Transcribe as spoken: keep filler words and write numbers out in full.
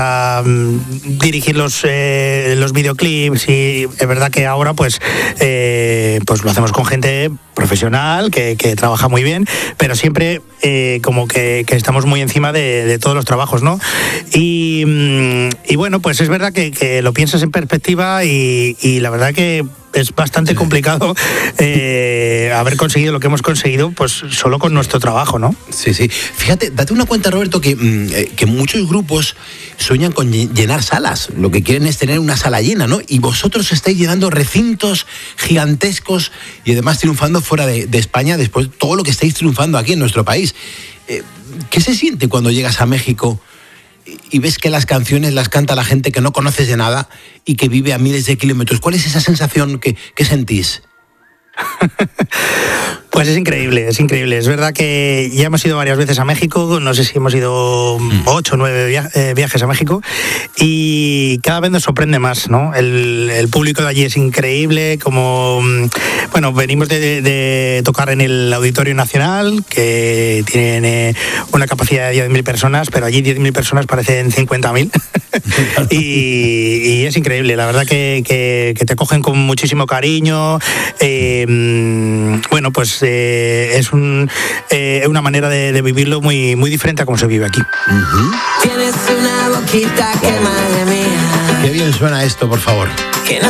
a um, dirigir los, eh, los videoclips, y es verdad que ahora pues, eh, pues lo hacemos con gente profesional que, que trabaja muy bien, pero siempre eh, como que, que estamos muy encima de, de todos los trabajos, ¿no? Y, y bueno, pues es verdad que, que lo piensas en perspectiva y, y la verdad que es bastante complicado eh, haber conseguido lo que hemos conseguido pues solo con nuestro trabajo, ¿no? Sí, sí. Fíjate, date una cuenta, Roberto, que, que muchos grupos sueñan con llenar salas. Lo que quieren es tener una sala llena, ¿no? Y vosotros estáis llenando recintos gigantescos y además triunfando fuera de, de España después de todo lo que estáis triunfando aquí en nuestro país. Eh, ¿Qué se siente cuando llegas a México y ves que las canciones las canta la gente que no conoces de nada y que vive a miles de kilómetros? ¿Cuál es esa sensación que, que sentís? Pues es increíble, es increíble. Es verdad que ya hemos ido varias veces a México, no sé si hemos ido ocho o nueve via- eh, viajes a México, y cada vez nos sorprende más, ¿no? El, el público de allí es increíble, como, bueno, venimos de, de, de tocar en el Auditorio Nacional, que tiene una capacidad de diez mil personas, pero allí diez mil personas parecen cincuenta mil. y, y es increíble, la verdad que, que, que te acogen con muchísimo cariño. Eh, bueno, pues eh, es un, eh, una manera de, de vivirlo muy, muy diferente a como se vive aquí. Uh-huh. Tienes una boquita que, madre mía, Qué bien suena esto, por favor. que no